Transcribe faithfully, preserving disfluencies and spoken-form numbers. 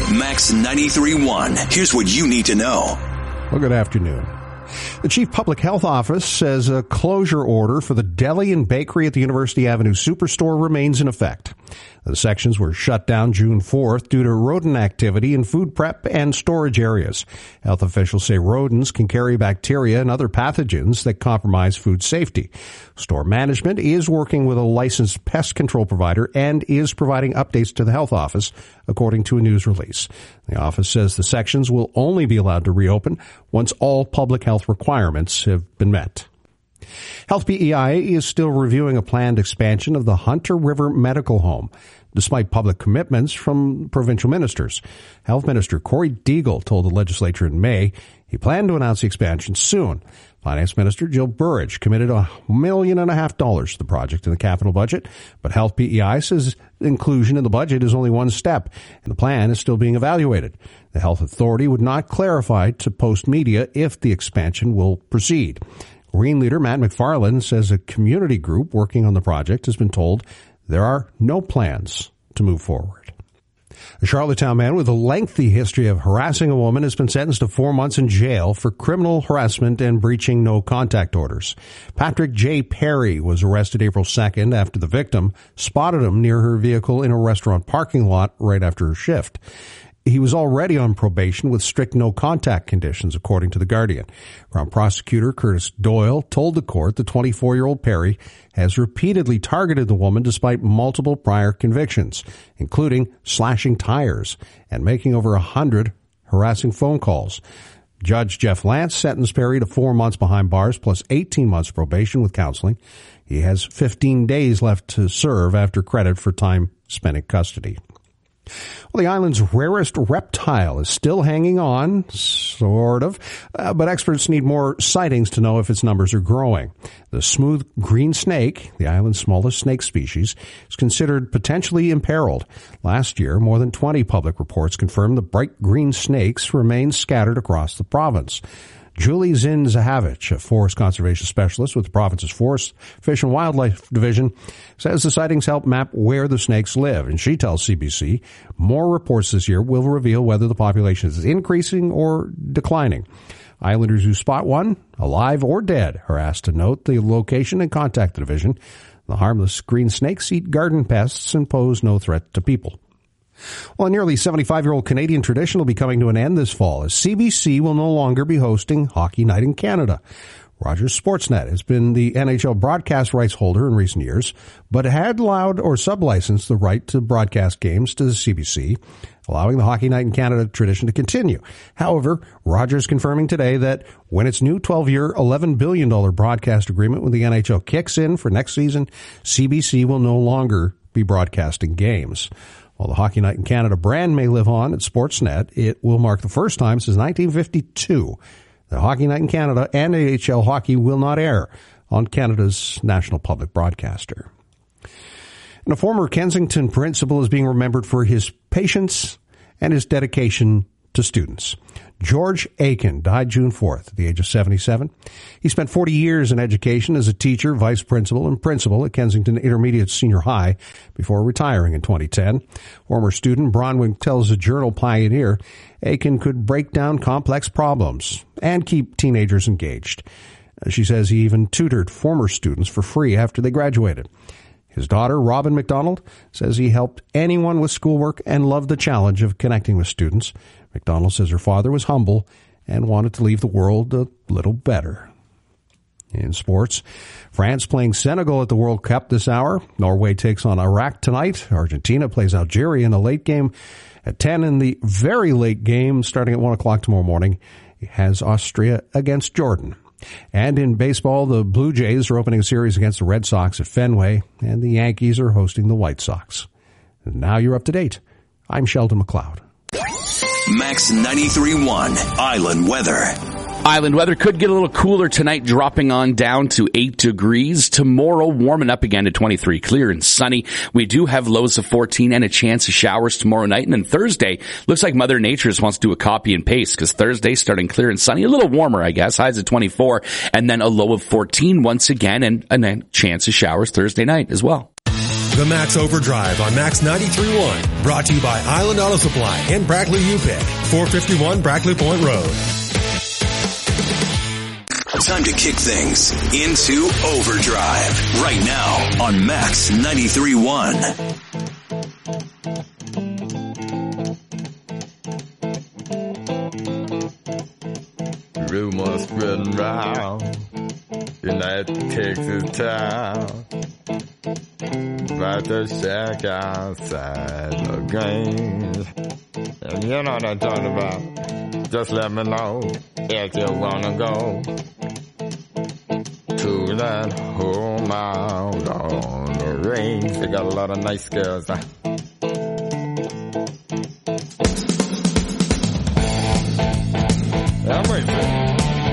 Max ninety-three point one. Here's what you need to know. Well, good afternoon. The Chief Public Health Office says a closure order for the deli and bakery at the University Avenue Superstore remains in effect. The sections were shut down June fourth due to rodent activity in food prep and storage areas. Health officials say rodents can carry bacteria and other pathogens that compromise food safety. Store management is working with a licensed pest control provider and is providing updates to the health office, according to a news release. The office says the sections will only be allowed to reopen once all public health requirements have been met. Health P E I is still reviewing a planned expansion of the Hunter River Medical Home, despite public commitments from provincial ministers. Health Minister Corey Deagle told the legislature in May he planned to announce the expansion soon. Finance Minister Jill Burridge committed a million and a half dollars to the project in the capital budget, but Health P E I says inclusion in the budget is only one step, and the plan is still being evaluated. The health authority would not clarify to Post Media if the expansion will proceed. Green leader Matt McFarland says a community group working on the project has been told there are no plans to move forward. A Charlottetown man with a lengthy history of harassing a woman has been sentenced to four months in jail for criminal harassment and breaching no-contact orders. Patrick J. Perry was arrested April second after the victim spotted him near her vehicle in a restaurant parking lot right after her shift. He was already on probation with strict no-contact conditions, according to The Guardian. Crown Prosecutor Curtis Doyle told the court the twenty-four-year-old Perry has repeatedly targeted the woman despite multiple prior convictions, including slashing tires and making over a hundred harassing phone calls. Judge Jeff Lance sentenced Perry to four months behind bars plus eighteen months probation with counseling. He has fifteen days left to serve after credit for time spent in custody. Well, the island's rarest reptile is still hanging on, sort of, uh, but experts need more sightings to know if its numbers are growing. The smooth green snake, the island's smallest snake species, is considered potentially imperiled. Last year, more than twenty public reports confirmed the bright green snakes remain scattered across the province. Julie Zinn Zahavich, a forest conservation specialist with the province's Forest, Fish and Wildlife Division, says the sightings help map where the snakes live. And she tells C B C more reports this year will reveal whether the population is increasing or declining. Islanders who spot one, alive or dead, are asked to note the location and contact the division. The harmless green snakes eat garden pests and pose no threat to people. Well, a nearly seventy-five-year-old Canadian tradition will be coming to an end this fall as C B C will no longer be hosting Hockey Night in Canada. Rogers Sportsnet has been the N H L broadcast rights holder in recent years, but had allowed or sublicensed the right to broadcast games to the C B C, allowing the Hockey Night in Canada tradition to continue. However, Rogers confirming today that when its new twelve-year, eleven billion dollars broadcast agreement with the N H L kicks in for next season, C B C will no longer be broadcasting games. While the Hockey Night in Canada brand may live on at Sportsnet, it will mark the first time since nineteen fifty-two that Hockey Night in Canada and A H L hockey will not air on Canada's national public broadcaster. And a former Kensington principal is being remembered for his patience and his dedication to students. George Aiken died June fourth at the age of seventy-seven. He spent forty years in education as a teacher, vice principal, and principal at Kensington Intermediate Senior High before retiring in twenty ten. Former student Bronwyn tells the Journal Pioneer Aiken could break down complex problems and keep teenagers engaged. She says he even tutored former students for free after they graduated. His daughter, Robin McDonald, says he helped anyone with schoolwork and loved the challenge of connecting with students. McDonald says her father was humble and wanted to leave the world a little better. In sports, France playing Senegal at the World Cup this hour. Norway takes on Iraq tonight. Argentina plays Algeria in a late game at ten. In the very late game, starting at one o'clock tomorrow morning, has Austria against Jordan. And in baseball, the Blue Jays are opening a series against the Red Sox at Fenway, and the Yankees are hosting the White Sox. And now you're up to date. I'm Sheldon McLeod. Max ninety-three point one Island Weather. Island weather could get a little cooler tonight, dropping on down to eight degrees. Tomorrow, warming up again to twenty-three, clear and sunny. We do have lows of fourteen and a chance of showers tomorrow night. And then Thursday, looks like Mother Nature just wants to do a copy and paste, because Thursday starting clear and sunny, a little warmer, I guess, highs of twenty-four, and then a low of fourteen once again, and, and a chance of showers Thursday night as well. The Max Overdrive on Max ninety-three point one. Brought to you by Island Auto Supply and Brackley U P I C. four fifty-one Brackley Point Road. Time to kick things into overdrive right now on Max ninety-three point one. Rumors spreading round in that Texas town about the shack outside the Grange. And you know what I'm talking about. Just let me know if you wanna go to that home out on the range. They got a lot of nice girls.